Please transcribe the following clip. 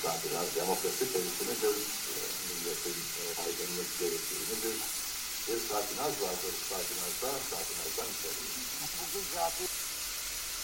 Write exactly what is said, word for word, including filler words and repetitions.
Zaten demokrasi temsilidir, milletin aydınlık gerektiğidir. Bir sakinaz vardır, sakinazda, sakinazdan içeridir. Bugün zaten